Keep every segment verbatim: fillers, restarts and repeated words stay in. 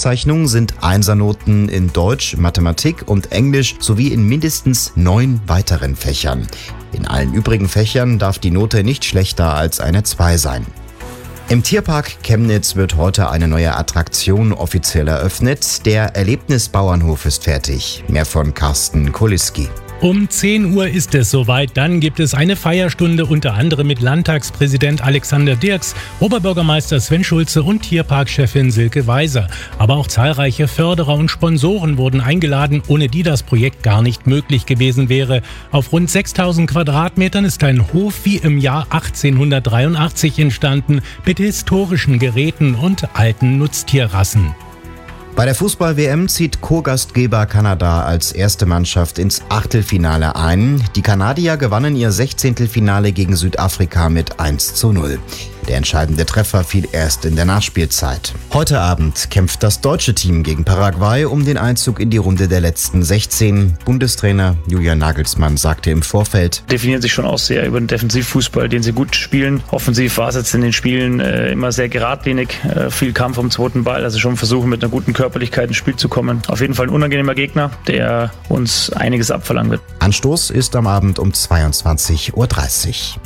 Auszeichnung sind Einsernoten in Deutsch, Mathematik und Englisch sowie in mindestens neun weiteren Fächern. In allen übrigen Fächern darf die Note nicht schlechter als eine zwei sein. Im Tierpark Chemnitz wird heute eine neue Attraktion offiziell eröffnet. Der Erlebnisbauernhof ist fertig. Mehr von Carsten Koliski. Um zehn Uhr ist es soweit. Dann gibt es eine Feierstunde unter anderem mit Landtagspräsident Alexander Dirks, Oberbürgermeister Sven Schulze und Tierparkchefin Silke Weiser. Aber auch zahlreiche Förderer und Sponsoren wurden eingeladen, ohne die das Projekt gar nicht möglich gewesen wäre. Auf rund sechstausend Quadratmetern ist ein Hof wie im Jahr achtzehnhundertdreiundachtzig entstanden, mit historischen Geräten und alten Nutztierrassen. Bei der Fußball-W M zieht Co-Gastgeber Kanada als erste Mannschaft ins Achtelfinale ein. Die Kanadier gewannen ihr Sechzehntelfinale gegen Südafrika mit eins zu null. Der entscheidende Treffer fiel erst in der Nachspielzeit. Heute Abend kämpft das deutsche Team gegen Paraguay um den Einzug in die Runde der letzten sechzehn. Bundestrainer Julian Nagelsmann sagte im Vorfeld: Definieren sich schon auch sehr über den Defensivfußball, den sie gut spielen. Offensiv war es jetzt in den Spielen äh, immer sehr geradlinig, äh, viel Kampf am zweiten Ball, also schon versuchen mit einer guten Körperlichkeit ins Spiel zu kommen. Auf jeden Fall ein unangenehmer Gegner, der uns einiges abverlangen wird. Anstoß ist am Abend um zweiundzwanzig Uhr dreißig.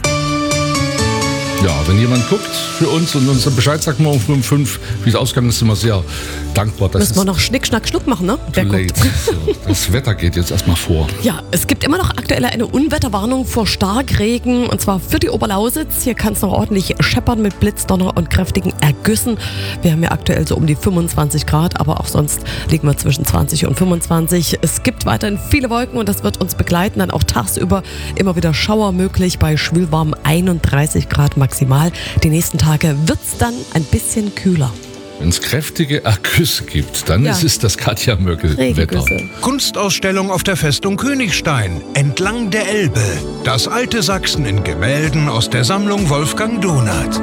Ja, wenn jemand guckt für uns und uns Bescheid sagt, morgen früh um fünf, wie es ausgegangen ist, sind wir sehr dankbar. Das müssen wir noch Schnick, Schnack, Schnuck machen, ne? Wer guckt? So, das Wetter geht jetzt erstmal vor. Ja, es gibt immer noch aktuell eine Unwetterwarnung vor Starkregen, und zwar für die Oberlausitz. Hier kann es noch ordentlich scheppern mit Blitzdonner und kräftigen Ergüssen. Wir haben ja aktuell so um die fünfundzwanzig Grad, aber auch sonst liegen wir zwischen zwanzig und fünfundzwanzig. Es gibt weiterhin viele Wolken und das wird uns begleiten. Dann auch tagsüber immer wieder Schauer möglich bei schwülwarmen einunddreißig Grad maximal. Die nächsten Tage wird es dann ein bisschen kühler. Wenn es kräftige Ergüsse gibt, dann ja. ist es das Katja Möckel-Wetter. Kunstausstellung auf der Festung Königstein, entlang der Elbe. Das alte Sachsen in Gemälden aus der Sammlung Wolfgang Donath.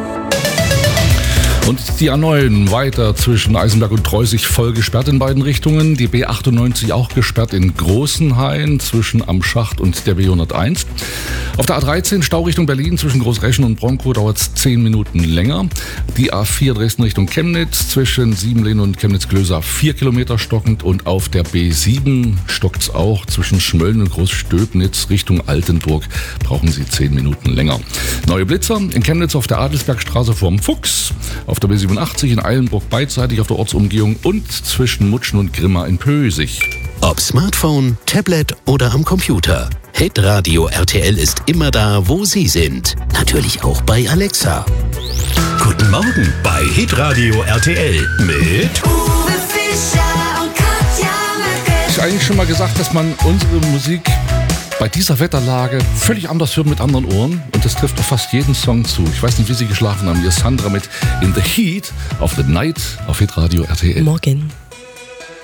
Und die A neun weiter zwischen Eisenberg und Treusig voll gesperrt in beiden Richtungen. Die B achtundneunzig auch gesperrt in Großenhain zwischen Am Schacht und der B hunderteins. Auf der A dreizehn Stau Richtung Berlin zwischen Großreschen und Bronkow dauert es zehn Minuten länger. Die A vier Dresden Richtung Chemnitz zwischen Siebenlehn und Chemnitz-Glöser vier Kilometer stockend. Und auf der B sieben stockt es auch zwischen Schmölln und Großstöbnitz Richtung Altenburg. Brauchen Sie zehn Minuten länger. Neue Blitzer in Chemnitz auf der Adelsbergstraße vorm Fuchs. Auf der B siebenundachtzig in Eilenburg beidseitig auf der Ortsumgehung und zwischen Mutschen und Grimma in Pösig. Ob Smartphone, Tablet oder am Computer. Hitradio R T L ist immer da, wo Sie sind. Natürlich auch bei Alexa. Guten Morgen bei Hitradio R T L mit Uwe Fischer und Katja Möckel. Ist eigentlich schon mal gesagt, dass man unsere Musik bei dieser Wetterlage völlig anders hört mit anderen Ohren, und das trifft auf fast jeden Song zu. Ich weiß nicht, wie Sie geschlafen haben. Hier ist Sandra mit In the Heat of the Night auf Hitradio R T L. Morgen.